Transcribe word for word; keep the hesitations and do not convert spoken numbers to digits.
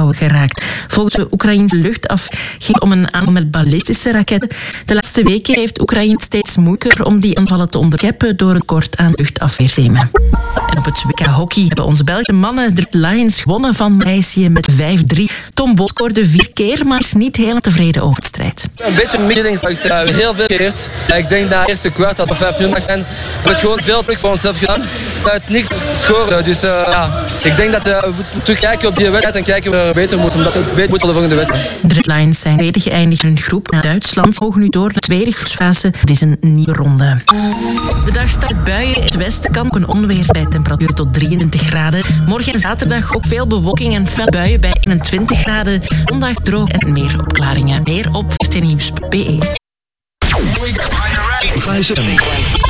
touwen geraakt. Volgens de Oekraïnse luchtaf ging het om een aanval met ballistische raketten. De laatste weken heeft Oekraïne steeds moeilijker om die aanvallen te onderkeppen door een tekort aan luchtafweersystemen. En op het W K hockey hebben onze Belgische mannen de Lions gewonnen van Maleisië met vijf drie. Tom Bos scoorde vier keer, maar is niet helemaal tevreden over de strijd. Een beetje meetings, ik heb heel veel geëerd. Ik denk dat de eerste kwart dat we vijf nul mag zijn. We hebben het gewoon veel druk voor onszelf gedaan. Uit niks scoren, dus uh, ja, ik denk dat uh, we moeten terugkijken op die wedstrijd en kijken of we beter moeten, omdat we beter moeten voor de volgende wedstrijd. De Red Lions zijn tweede geëindigd in hun groep naar Duitsland. Mogen nu door de tweede groepsfase. Het is een nieuwe ronde. De dag start met buien. In het westen kan ook een onweer bij temperatuur tot drieëntwintig graden. Morgen en zaterdag ook veel bewolking en felle buien bij eenentwintig graden. Zondag droog en meer opklaringen. Meer op veertien nieuws punt be.